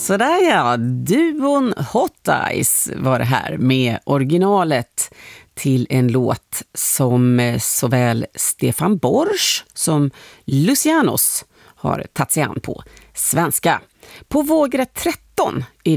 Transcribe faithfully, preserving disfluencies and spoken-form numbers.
Sådär ja, duon Hot Eyes var det här med originalet till en låt som såväl Stefan Borsch som Lucianos har tagit sig an på svenska. På vågrätt tretton är